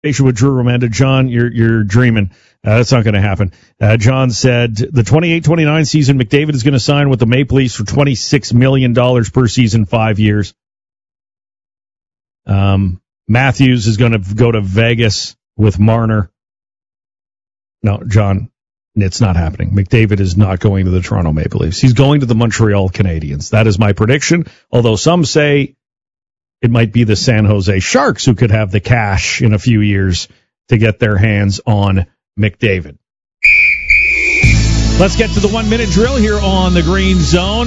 With Drew Romanda. John, you're dreaming. That's not going to happen. John said the 28-29 season, McDavid is going to sign with the Maple Leafs for $26 million per season, 5 years. Matthews is going to go to Vegas with Marner. No, John, it's not happening. McDavid is not going to the Toronto Maple Leafs. He's going to the Montreal Canadiens. That is my prediction, although some say it might be the San Jose Sharks who could have the cash in a few years to get their hands on McDavid. Let's get to the 1-minute drill here on the Green Zone.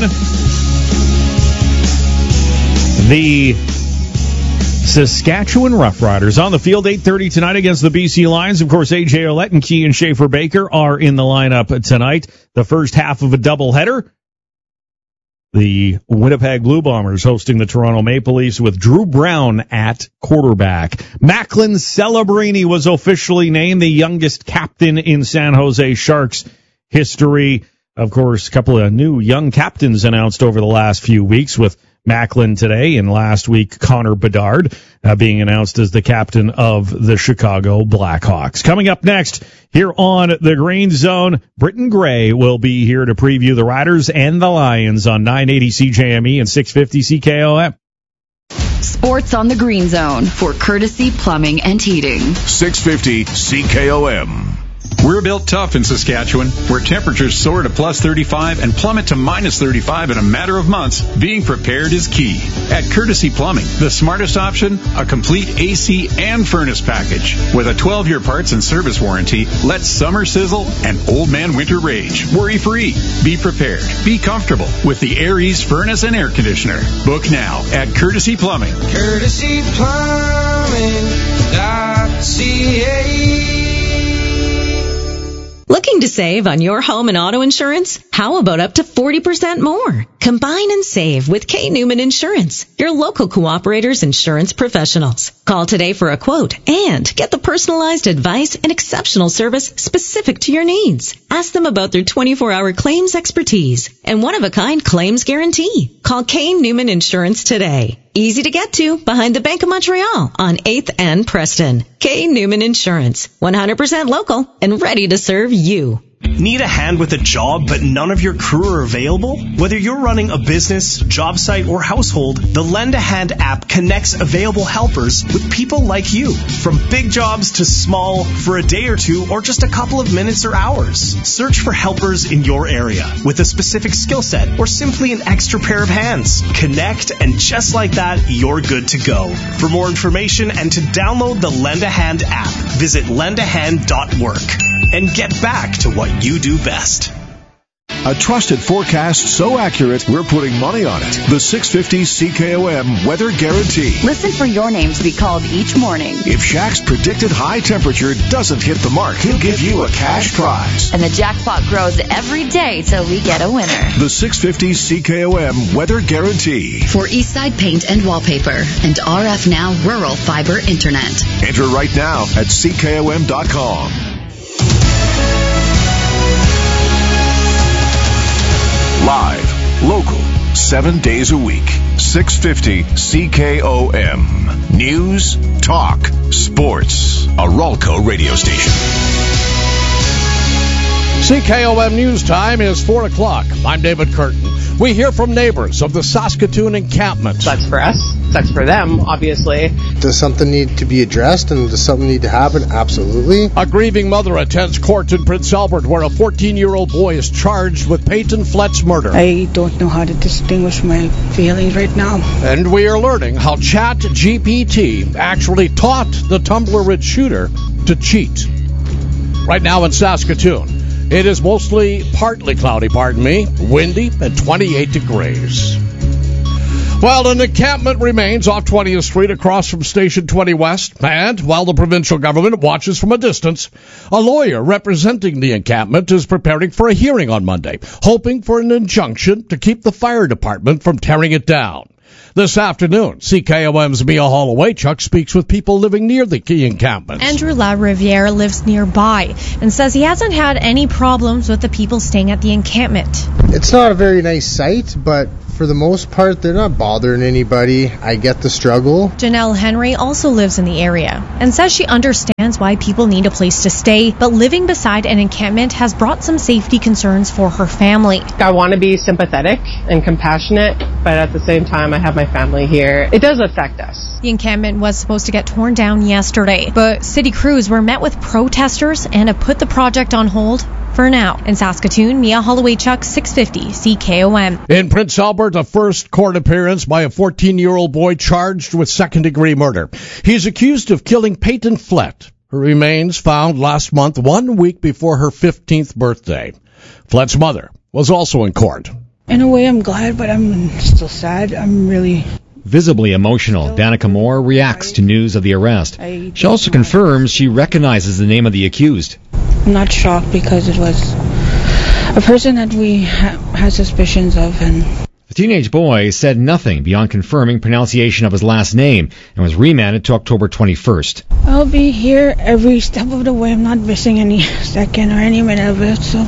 The Saskatchewan Roughriders on the field 8:30 tonight against the BC Lions. Of course, A.J. Ouellette and Kean Schaefer-Baker are in the lineup tonight. The first half of a doubleheader. The Winnipeg Blue Bombers hosting the Toronto Maple Leafs with Drew Brown at quarterback. Macklin Celebrini was officially named the youngest captain in San Jose Sharks history. Of course, a couple of new young captains announced over the last few weeks, with Macklin today and last week Connor Bedard being announced as the captain of the Chicago Blackhawks. Coming up next here on the Green Zone, Britton Gray will be here to preview the Riders and the Lions on 980 CJME and 650 CKOM. Sports on the Green Zone for Courtesy Plumbing and Heating. 650 CKOM. We're built tough in Saskatchewan, where temperatures soar to plus 35 and plummet to minus 35 in a matter of months. Being prepared is key. At Courtesy Plumbing, the smartest option, a complete AC and furnace package. With a 12-year parts and service warranty, let summer sizzle and old man winter rage. Worry-free. Be prepared. Be comfortable with the Aries furnace and air conditioner. Book now at Courtesy Plumbing. CourtesyPlumbing.ca. Looking to save on your home and auto insurance? How about up to 40% more? Combine and save with K. Newman Insurance, your local Cooperator's insurance professionals. Call today for a quote and get the personalized advice and exceptional service specific to your needs. Ask them about their 24-hour claims expertise and one-of-a-kind claims guarantee. Call K. Newman Insurance today. Easy to get to behind the Bank of Montreal on 8th and Preston. K. Newman Insurance, 100% local and ready to serve you. Need a hand with a job, but none of your crew are available? Whether you're running a business, job site, or household, the Lend a Hand app connects available helpers with people like you. From big jobs to small, for a day or two, or just a couple of minutes or hours. Search for helpers in your area with a specific skill set or simply an extra pair of hands. Connect, and just like that, you're good to go. For more information and to download the Lend a Hand app, visit lendahand.work and get back to what you do best. A trusted forecast so accurate, we're putting money on it. The 650 CKOM Weather Guarantee. Listen for your name to be called each morning. If Shaq's predicted high temperature doesn't hit the mark, he'll give you a cash prize. And the jackpot grows every day till we get a winner. The 650 CKOM Weather Guarantee. For Eastside Paint and Wallpaper and RF Now Rural Fiber Internet. Enter right now at CKOM.com. Live, local, 7 days a week. 650 CKOM. News, talk, sports. A Ralco radio station. CKOM News Time is 4 o'clock. I'm David Curtin. We hear from neighbors of the Saskatoon encampment. Sucks for us. Sucks for them, obviously. Does something need to be addressed and does something need to happen? Absolutely. A grieving mother attends court in Prince Albert where a 14-year-old boy is charged with Peyton Flett's murder. I don't know how to distinguish my feelings right now. And we are learning how ChatGPT actually taught the Tumblr Ridge shooter to cheat. Right now in Saskatoon, it is partly cloudy, windy and 28 degrees. Well, an encampment remains off 20th Street across from Station 20 West, and while the provincial government watches from a distance, a lawyer representing the encampment is preparing for a hearing on Monday, hoping for an injunction to keep the fire department from tearing it down. This afternoon, CKOM's Mia Holloway-Chuck speaks with people living near the key encampments. Andrew LaRiviere lives nearby and says he hasn't had any problems with the people staying at the encampment. It's not a very nice site, but For the most part, they're not bothering anybody. I get the struggle. Janelle Henry also lives in the area and says she understands why people need a place to stay, but living beside an encampment has brought some safety concerns for her family. I want to be sympathetic and compassionate, but at the same time, I have my family here. It does affect us. The encampment was supposed to get torn down yesterday, but city crews were met with protesters and have put the project on hold for now. In Saskatoon, Mia Holloway-Chuck, 650 CKOM. In Prince Albert, a first court appearance by a 14-year-old boy charged with second-degree murder. He's accused of killing Peyton Flett. Her remains found last month, 1 week before her 15th birthday. Flett's mother was also in court. In a way, I'm glad, but I'm still sad. I'm really... Visibly emotional, Danica Moore reacts to news of the arrest. She also confirms she recognizes the name of the accused. I'm not shocked because it was a person that we had suspicions of. And the teenage boy said nothing beyond confirming pronunciation of his last name and was remanded to October 21st. I'll be here every step of the way. I'm not missing any second or any minute of it, so...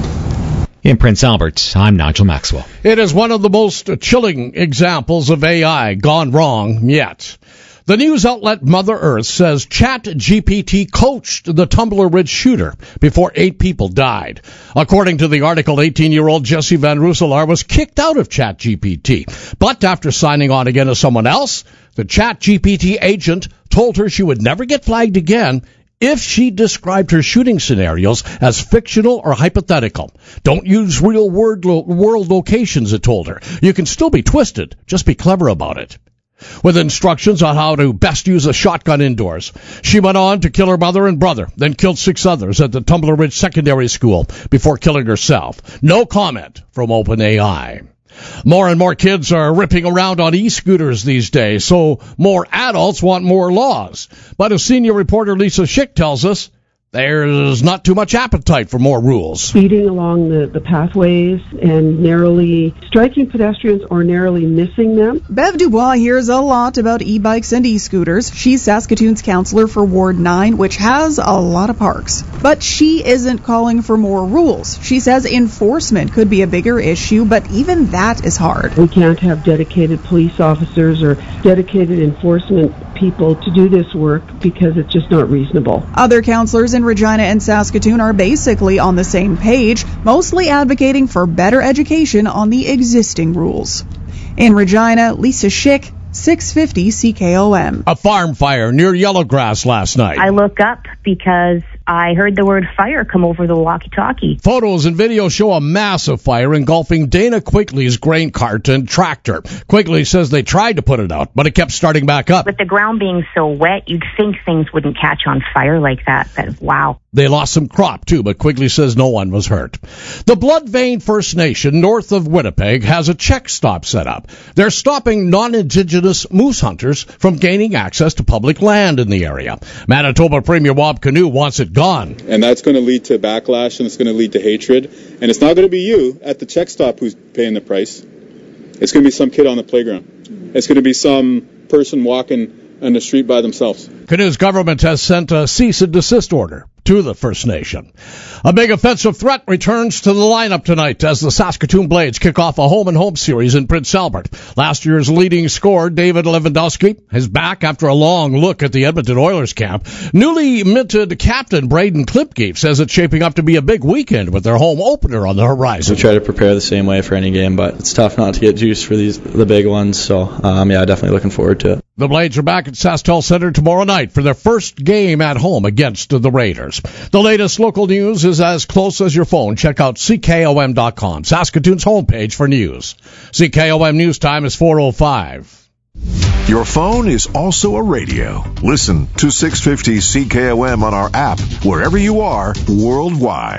In Prince Albert, I'm Nigel Maxwell. It is one of the most chilling examples of AI gone wrong yet. The news outlet Mother Earth says ChatGPT coached the Tumbler Ridge shooter before 8 people died. According to the article, 18-year-old Jesse Van Rooselaar was kicked out of ChatGPT. But after signing on again as someone else, the ChatGPT agent told her she would never get flagged again if she described her shooting scenarios as fictional or hypothetical. Don't use real world locations, it told her. You can still be twisted. Just be clever about it. With instructions on how to best use a shotgun indoors, she went on to kill her mother and brother, then killed 6 others at the Tumbler Ridge Secondary School before killing herself. No comment from OpenAI. More and more kids are ripping around on e-scooters these days, so more adults want more laws. But as senior reporter Lisa Schick tells us, there's not too much appetite for more rules. Speeding along the pathways and narrowly striking pedestrians or narrowly missing them. Bev Dubois hears a lot about e-bikes and e-scooters. She's Saskatoon's councillor for Ward 9, which has a lot of parks. But she isn't calling for more rules. She says enforcement could be a bigger issue, but even that is hard. We can't have dedicated police officers or dedicated enforcement people to do this work because it's just not reasonable. Other councillors in Regina and Saskatoon are basically on the same page, mostly advocating for better education on the existing rules. In Regina, Lisa Schick, 650 CKOM. A farm fire near Yellowgrass last night. I look up because I heard the word fire come over the walkie-talkie. Photos and videos show a massive fire engulfing Dana Quigley's grain cart and tractor. Quigley says they tried to put it out, but it kept starting back up. With the ground being so wet, you'd think things wouldn't catch on fire like that, but wow. They lost some crop, too, but Quigley says no one was hurt. The Blood Vein First Nation north of Winnipeg has a check stop set up. They're stopping non-Indigenous moose hunters from gaining access to public land in the area. Manitoba Premier Wab Kinew wants it gone. And that's going to lead to backlash, and it's going to lead to hatred. And it's not going to be you at the check stop who's paying the price. It's going to be some kid on the playground. It's going to be some person walking on the street by themselves. Kinew's government has sent a cease and desist order to the First Nation. A big offensive threat returns to the lineup tonight as the Saskatoon Blades kick off a home-and-home series in Prince Albert. Last year's leading scorer, David Lewandowski, is back after a long look at the Edmonton Oilers camp. Newly minted captain Braden Klipke says it's shaping up to be a big weekend with their home opener on the horizon. We try to prepare the same way for any game, but it's tough not to get juice for the big ones, so definitely looking forward to it. The Blades are back at SaskTel Center tomorrow night for their first game at home against the Raiders. The latest local news is as close as your phone. Check out CKOM.com, Saskatoon's homepage for news. CKOM News Time is 4:05. Your phone is also a radio. Listen to 650 CKOM on our app, wherever you are, worldwide.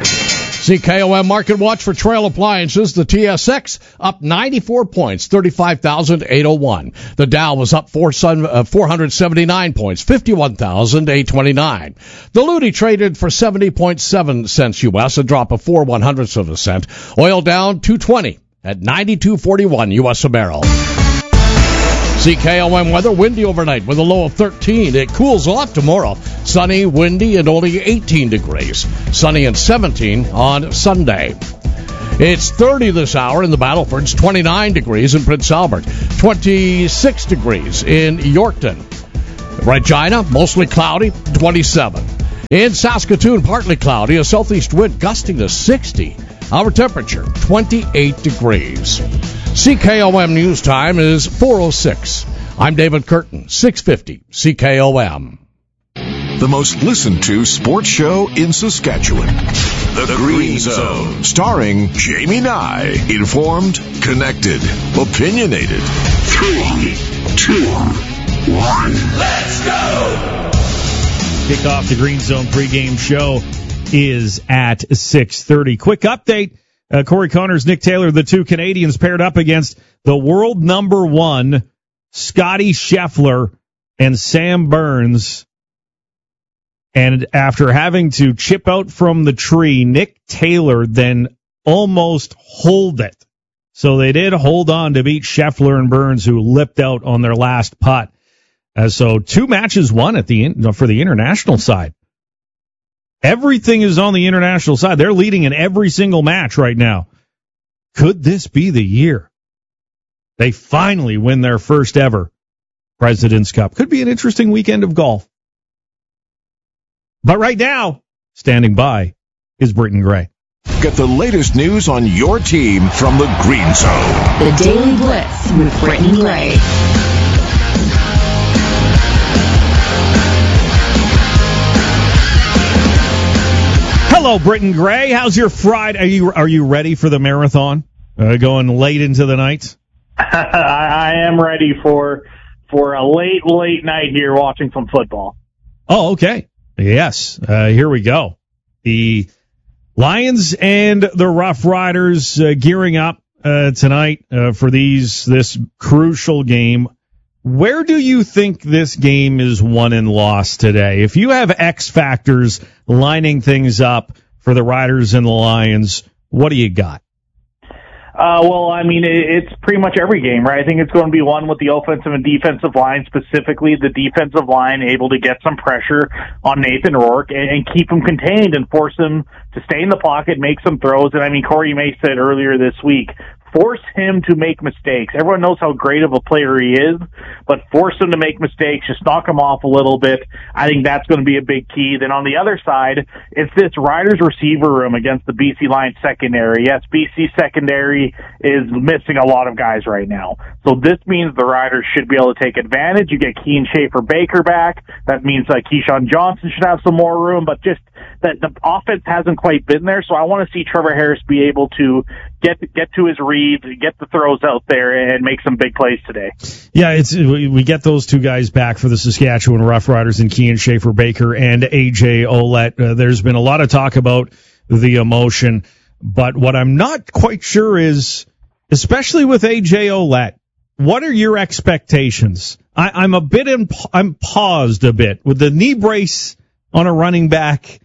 CKOM Market Watch for Trail Appliances. The TSX up 94 points, 35,801. The Dow was up 479 points, 51,829. The Ludi traded for 70.7 cents U.S., a drop of 4/100ths of a cent. Oil down 220 at 92.41 U.S. a barrel. CKOM weather, windy overnight with a low of 13. It cools off tomorrow. Sunny, windy, and only 18 degrees. Sunny and 17 on Sunday. It's 30 this hour in the Battlefords, 29 degrees in Prince Albert, 26 degrees in Yorkton. Regina, mostly cloudy, 27. In Saskatoon, partly cloudy, a southeast wind gusting to 60. Our temperature, 28 degrees. CKOM News Time is 4:06. I'm David Curtin, 650 CKOM. The most listened to sports show in Saskatchewan. The Green Zone. Starring Jamie Nye. Informed, connected, opinionated. 3, 2, 1. Let's go! Kick off the Green Zone pregame show is at 6:30. Quick update. Corey Connors, Nick Taylor, the two Canadians paired up against the world number one, Scotty Scheffler and Sam Burns. And after having to chip out from the tree, Nick Taylor then almost holed it. So they did hold on to beat Scheffler and Burns, who lipped out on their last putt. So 2 matches won for the international side. Everything is on the international side. They're leading in every single match right now. Could this be the year they finally win their first ever President's Cup? Could be an interesting weekend of golf. But right now, standing by is Britton Gray. Get the latest news on your team from the Green Zone. The Daily Blitz with Britton Gray. Hello, Britton Gray. How's your Friday? Are you ready for the marathon? Going late into the night? I am ready for a late night here watching some football. Oh, okay. Yes. Here we go. The Lions and the Rough Riders gearing up tonight for this crucial game. Where do you think this game is won and lost today? If you have X factors lining things up for the Riders and the Lions, what do you got? Well, I mean, it's pretty much every game, right? I think it's going to be one with the offensive and defensive line, specifically the defensive line able to get some pressure on Nathan Rourke and keep him contained and force him to stay in the pocket, make some throws. And I mean, Corey May said earlier this week, force him to make mistakes. Everyone knows how great of a player he is, but force him to make mistakes, just knock him off a little bit. I think that's going to be a big key. Then on the other side, it's this Riders receiver room against the BC Lions secondary. Yes, BC secondary is missing a lot of guys right now. So this means the Riders should be able to take advantage. You get Keane Schaefer-Baker back. That means Keyshawn Johnson should have some more room, but just that the offense hasn't quite been there. So I want to see Trevor Harris be able to get to his reads, get the throws out there, and make some big plays today. Yeah, we get those two guys back for the Saskatchewan Roughriders and Keane Schaefer-Baker and A.J. Ouellette. There's been a lot of talk about the emotion, but what I'm not quite sure is, especially with A.J. Ouellette, what are your expectations? I'm paused a bit with the knee brace on a running back.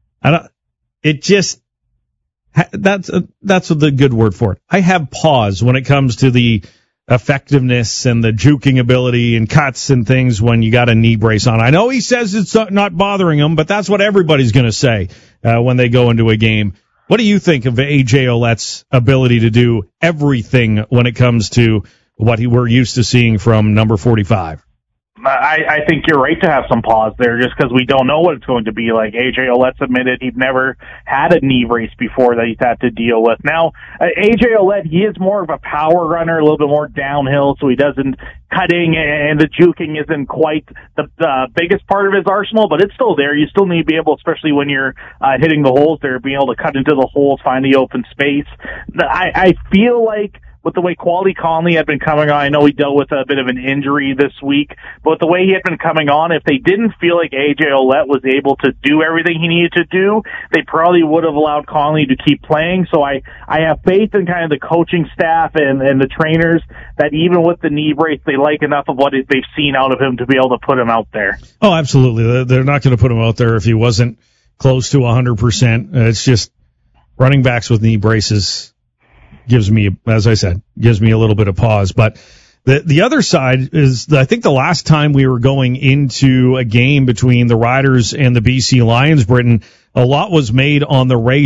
That's the good word for it. I have pause when it comes to the effectiveness and the juking ability and cuts and things when you got a knee brace on. I know he says it's not bothering him, but that's what everybody's going to say when they go into a game. What do you think of A.J. Ouellette's ability to do everything when it comes to what we're used to seeing from number 45? I think you're right to have some pause there just because we don't know what it's going to be like. A.J. Ouellette's admitted he'd never had a knee brace before that he's had to deal with. Now, A.J. Ouellette, he is more of a power runner, a little bit more downhill, so he doesn't cutting and the juking isn't quite the biggest part of his arsenal, but it's still there. You still need to be able, especially when you're hitting the holes there, being able to cut into the holes, find the open space. I feel like with the way Quality Conley had been coming on, I know he dealt with a bit of an injury this week, but with the way he had been coming on, if they didn't feel like A.J. Ouellette was able to do everything he needed to do, they probably would have allowed Conley to keep playing. So I have faith in kind of the coaching staff and the trainers that even with the knee brace, they like enough of what they've seen out of him to be able to put him out there. Oh, absolutely. They're not going to put him out there if he wasn't close to 100%. It's just running backs with knee braces gives me, as I said, gives me a little bit of pause. But the other side is, I think the last time we were going into a game between the Riders and the BC Lions, Britton, a lot was made on the race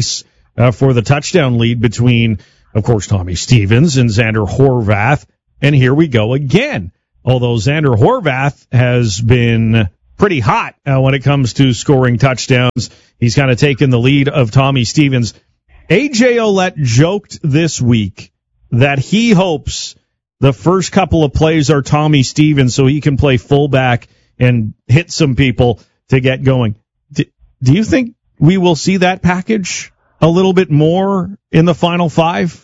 for the touchdown lead between, of course, Tommy Stevens and Xander Horvath. And here we go again. Although Xander Horvath has been pretty hot when it comes to scoring touchdowns, he's kind of taken the lead of Tommy Stevens. A.J. Ouellette joked this week that he hopes the first couple of plays are Tommy Stevens so he can play fullback and hit some people to get going. Do you think we will see that package a little bit more in the final five?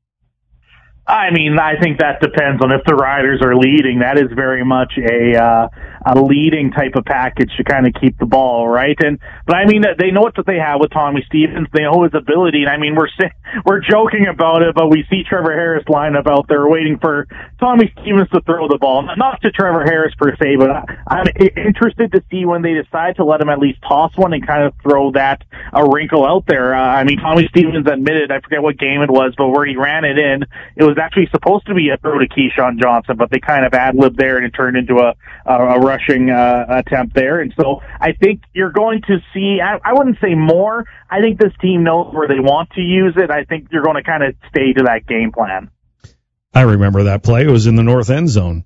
I mean, I think that depends on if the Riders are leading. That is very much a leading type of package to kind of keep the ball, right? But I mean, they know what they have with Tommy Stevens. They know his ability, and I mean, we're joking about it, but we see Trevor Harris line up out there waiting for Tommy Stevens to throw the ball. Not to Trevor Harris per se, but I'm interested to see when they decide to let him at least toss one and kind of throw a wrinkle out there. I mean, Tommy Stevens admitted, I forget what game it was, but where he ran it in, it was actually supposed to be a throw to Keyshawn Johnson, but they kind of ad-libbed there and it turned into a rushing attempt there. And so I think you're going to see, I wouldn't say more. I think this team knows where they want to use it. I think you're going to kind of stay to that game plan. I remember that play. It was in the north end zone.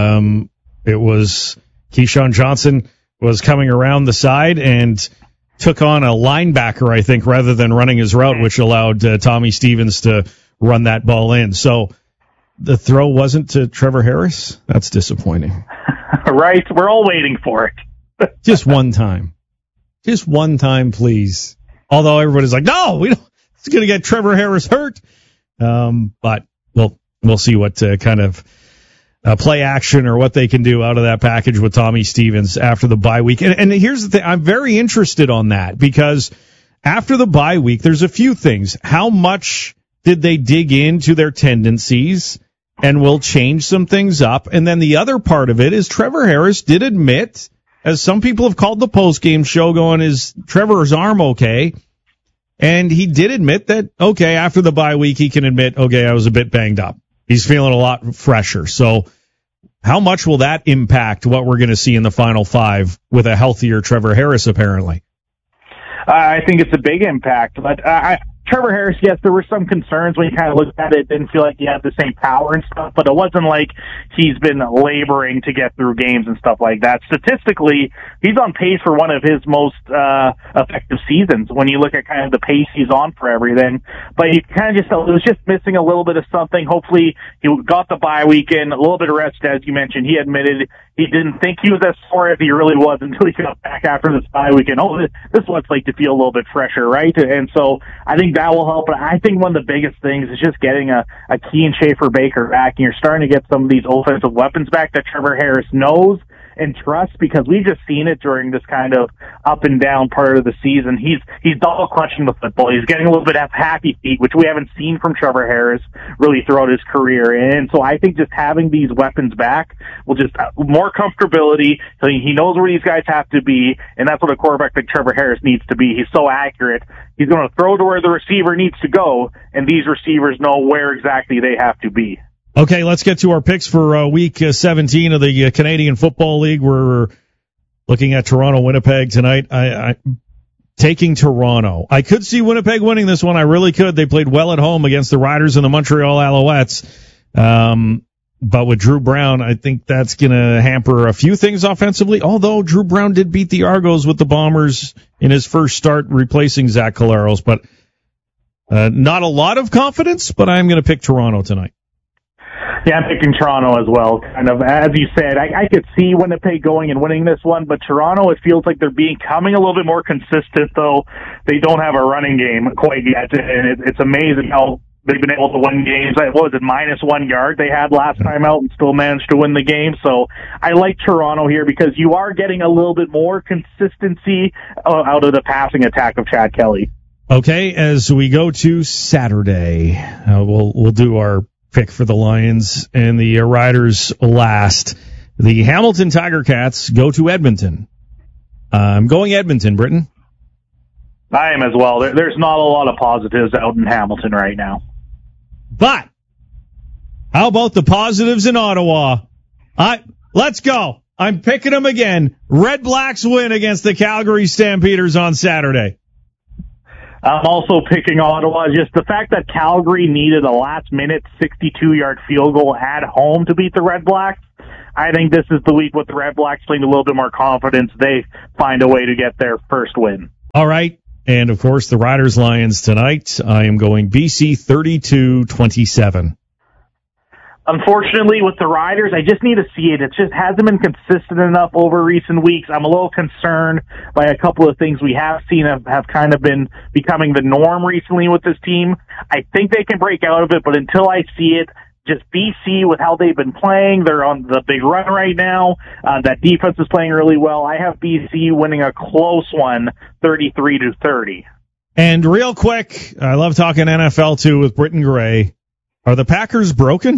It was Keyshawn Johnson was coming around the side and took on a linebacker, I think, rather than running his route, which allowed Tommy Stevens to run that ball in. So the throw wasn't to Trevor Harris? That's disappointing. Right? We're all waiting for it. Just one time. Just one time, please. Although everybody's like, no, we don't. It's going to get Trevor Harris hurt. But we'll see what kind of play action or what they can do out of that package with Tommy Stevens after the bye week. And here's the thing. I'm very interested on that because after the bye week, there's a few things. How much did they dig into their tendencies and will change some things up? And then the other part of it is Trevor Harris did admit, as some people have called the postgame show going, is Trevor's arm okay? And he did admit that, okay, after the bye week, he can admit, okay, I was a bit banged up. He's feeling a lot fresher. So how much will that impact what we're going to see in the final five with a healthier Trevor Harris, apparently? I think it's a big impact. But Trevor Harris, yes, there were some concerns when you kind of looked at it. Didn't feel like he had the same power and stuff, but it wasn't like he's been laboring to get through games and stuff like that. Statistically, he's on pace for one of his most effective seasons when you look at kind of the pace he's on for everything. But you kind of just felt it was just missing a little bit of something. Hopefully, he got the bye weekend, a little bit of rest, as you mentioned. He admitted he didn't think he was as sore as he really was until he got back after this bye weekend. Oh, this is what it's like to feel a little bit fresher, right? And so I think that will help. But I think one of the biggest things is just getting a Key and Schaefer Baker back, and you're starting to get some of these offensive weapons back that Trevor Harris knows and trusts, because we've just seen it during this kind of up and down part of the season. He's double clutching the football. He's getting a little bit of happy feet, which we haven't seen from Trevor Harris really throughout his career. And so I think just having these weapons back will just more comfortability. So he knows where these guys have to be, and that's what a quarterback like Trevor Harris needs to be. He's so accurate. He's going to throw to where the receiver needs to go, and these receivers know where exactly they have to be. Okay, let's get to our picks for week 17 of the Canadian Football League. We're looking at Toronto-Winnipeg tonight. I taking Toronto. I could see Winnipeg winning this one. I really could. They played well at home against the Riders and the Montreal Alouettes. But with Drew Brown, I think that's going to hamper a few things offensively, although Drew Brown did beat the Argos with the Bombers in his first start, replacing Zach Collaros. But not a lot of confidence, but I'm going to pick Toronto tonight. Yeah, I'm picking Toronto as well. Kind of, as you said, I could see Winnipeg going and winning this one, but Toronto, it feels like they're becoming a little bit more consistent, though they don't have a running game quite yet. And it's amazing how they've been able to win games. What was it, -1 yard they had last time out and still managed to win the game. So I like Toronto here because you are getting a little bit more consistency out of the passing attack of Chad Kelly. Okay, as we go to Saturday, we'll do our pick for the Lions and the Riders last. The Hamilton Tiger Cats go to Edmonton. I'm going Edmonton, Britton. I am as well. There's not a lot of positives out in Hamilton right now. But how about the positives in Ottawa? Let's go. I'm picking them again. Red Blacks win against the Calgary Stampeders on Saturday. I'm also picking Ottawa. Just the fact that Calgary needed a last-minute 62-yard field goal at home to beat the Red Blacks. I think this is the week with the Red Blacks feeling a little bit more confidence. They find a way to get their first win. All right. And, of course, the Riders-Lions tonight. I am going BC 32-27. Unfortunately, with the Riders, I just need to see it. It just hasn't been consistent enough over recent weeks. I'm a little concerned by a couple of things we have seen have kind of been becoming the norm recently with this team. I think they can break out of it, but until I see it, just BC with how they've been playing, they're on the big run right now. That defense is playing really well. I have BC winning a close one, 33-30. And real quick, I love talking NFL too with Britton Gray. Are the Packers broken?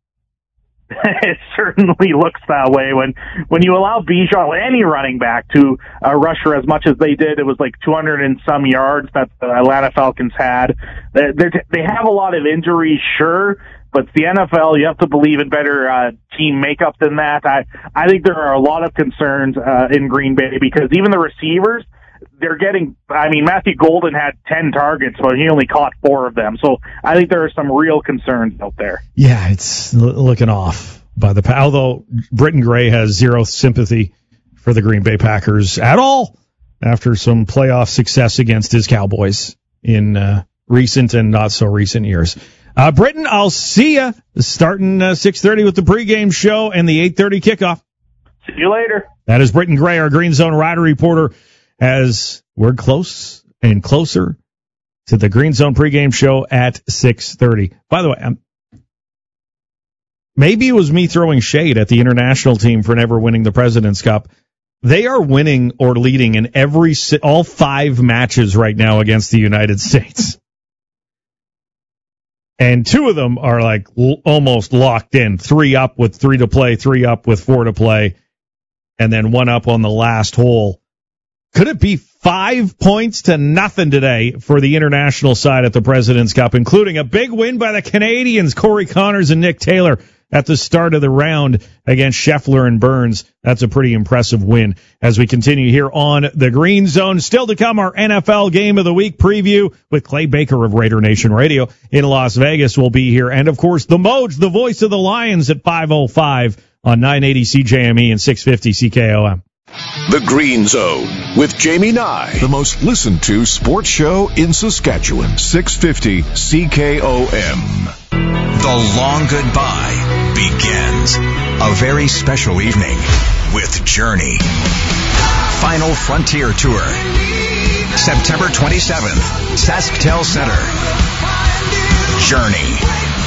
It certainly looks that way when you allow Bijan, any running back, to rush for as much as they did. It was like 200 and some yards that the Atlanta Falcons had. They have a lot of injuries, sure, but it's the NFL. You have to believe in better team makeup than that. I think there are a lot of concerns in Green Bay because even the receivers, they're getting, Matthew Golden had 10 targets, but he only caught 4 of them. So I think there are some real concerns out there. Yeah, it's looking off by the although Britton Gray has zero sympathy for the Green Bay Packers at all after some playoff success against his Cowboys in recent and not so recent years. Britton, I'll see you starting 6:30 with the pregame show and the 8:30 kickoff. See you later. That is Britton Gray, our Green Zone Rider reporter, as we're close and closer to the Green Zone pregame show at 6:30. By the way, maybe it was me throwing shade at the international team for never winning the President's Cup. They are winning or leading in all 5 matches right now against the United States. And 2 of them are like almost locked in. 3 up with 3 to play, 3 up with 4 to play, and then 1 up on the last hole. Could it be 5-0 today for the international side at the President's Cup, including a big win by the Canadians, Corey Connors and Nick Taylor, at the start of the round against Scheffler and Burns? That's a pretty impressive win. As we continue here on the Green Zone, still to come, our NFL Game of the Week preview with Clay Baker of Raider Nation Radio in Las Vegas will be here. And, of course, the Moj, the voice of the Lions, at 5:05 on 980 CJME and 650 CKOM. The Green Zone with Jamie Nye, the most listened to sports show in Saskatchewan. 650 CKOM. The long goodbye begins. A very special evening with Journey. Final Frontier Tour. September 27th, SaskTel Center. Journey.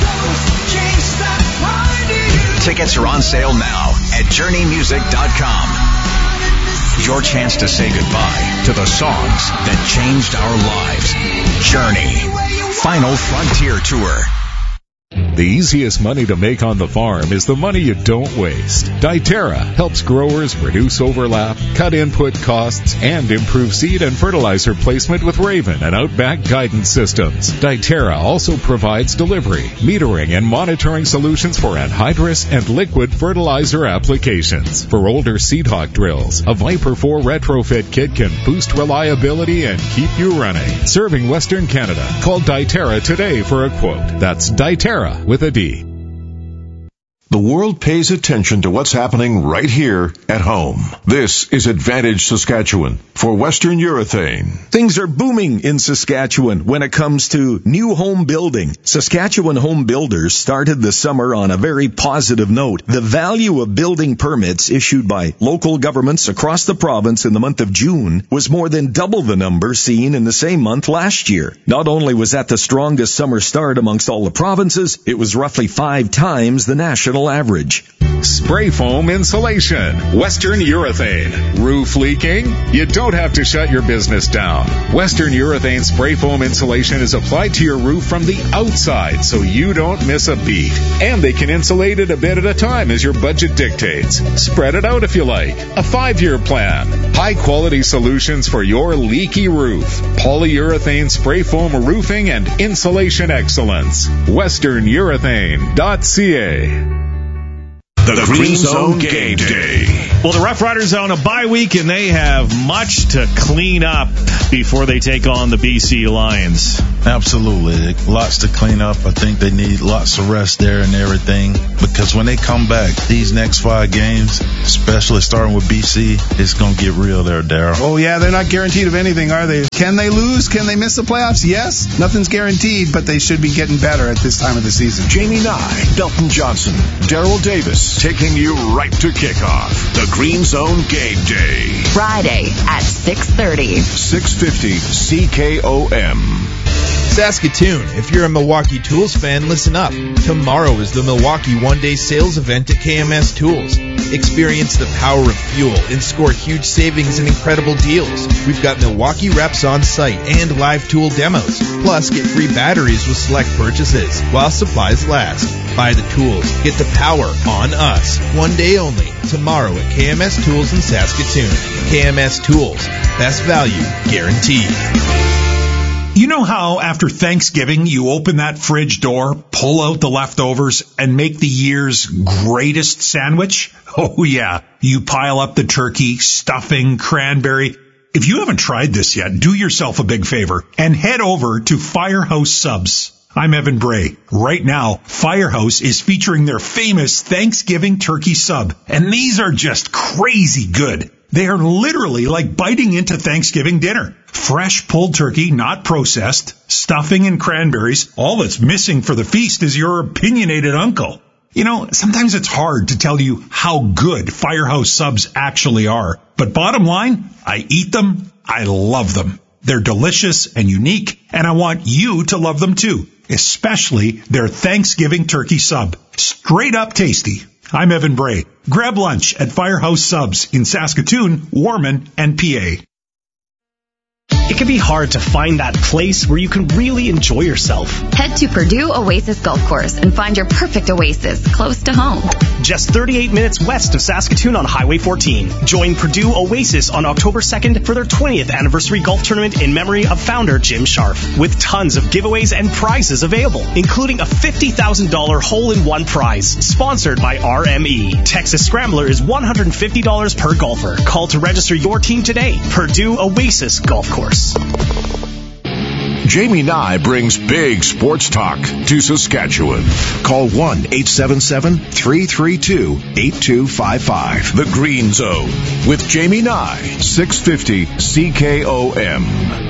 Tickets are on sale now at journeymusic.com. Your chance to say goodbye to the songs that changed our lives. Journey. Final Frontier Tour. The easiest money to make on the farm is the money you don't waste. Diterra helps growers reduce overlap, cut input costs, and improve seed and fertilizer placement with Raven and Outback guidance systems. Diterra also provides delivery, metering, and monitoring solutions for anhydrous and liquid fertilizer applications. For older Seed Hawk drills, a Viper 4 retrofit kit can boost reliability and keep you running. Serving Western Canada. Call Diterra today for a quote. That's Diterra with a D. The world pays attention to what's happening right here at home. This is Advantage Saskatchewan for Western Urethane. Things are booming in Saskatchewan when it comes to new home building. Saskatchewan Home Builders started the summer on a very positive note. The value of building permits issued by local governments across the province in the month of June was more than double the number seen in the same month last year. Not only was that the strongest summer start amongst all the provinces, it was roughly 5 times the national average. Spray foam insulation. Western Urethane. Roof leaking? You don't have to shut your business down. Western Urethane spray foam insulation is applied to your roof from the outside so you don't miss a beat. And they can insulate it a bit at a time as your budget dictates. Spread it out if you like. A 5-year plan. High quality solutions for your leaky roof. Polyurethane spray foam roofing and insulation excellence. WesternUrethane.ca. The Green Zone Game Day. Well, the Rough Riders are on a bye week, and they have much to clean up before they take on the BC Lions. Absolutely. Lots to clean up. I think they need lots of rest there and everything. Because when they come back, these next 5 games, especially starting with BC, it's going to get real there, Darryl. Oh, yeah, they're not guaranteed of anything, are they? Can they lose? Can they miss the playoffs? Yes. Nothing's guaranteed, but they should be getting better at this time of the season. Jamie Nye, Belton Johnson, Daryl Davis, taking you right to kickoff. The Green Zone Game Day. Friday at 6:30. 650 CKOM. Saskatoon, if you're a Milwaukee Tools fan, listen up. Tomorrow is the Milwaukee one-day sales event at KMS Tools. Experience the power of fuel and score huge savings and incredible deals. We've got Milwaukee reps on site and live tool demos. Plus, get free batteries with select purchases while supplies last. Buy the tools. Get the power on us. One day only. Tomorrow at KMS Tools in Saskatoon. KMS Tools. Best value guaranteed. You know how after Thanksgiving you open that fridge door, pull out the leftovers, and make the year's greatest sandwich? Oh yeah, you pile up the turkey, stuffing, cranberry. If you haven't tried this yet, do yourself a big favor and head over to Firehouse Subs. I'm Evan Bray. Right now, Firehouse is featuring their famous Thanksgiving turkey sub, and these are just crazy good. They are literally like biting into Thanksgiving dinner. Fresh pulled turkey, not processed, stuffing and cranberries. All that's missing for the feast is your opinionated uncle. You know, sometimes it's hard to tell you how good Firehouse Subs actually are. But bottom line, I eat them, I love them. They're delicious and unique, and I want you to love them too, especially their Thanksgiving turkey sub. Straight up tasty. I'm Evan Bray. Grab lunch at Firehouse Subs in Saskatoon, Warman, and PA. It can be hard to find that place where you can really enjoy yourself. Head to Purdue Oasis Golf Course and find your perfect oasis close to home. Just 38 minutes west of Saskatoon on Highway 14. Join Purdue Oasis on October 2nd for their 20th anniversary golf tournament in memory of founder Jim Sharf, with tons of giveaways and prizes available, including a $50,000 hole-in-one prize, sponsored by RME. Texas Scrambler is $150 per golfer. Call to register your team today. Purdue Oasis Golf Course. Jamie Nye brings big sports talk to Saskatchewan. Call 1-877-332-8255. The Green Zone with Jamie Nye, 650 CKOM.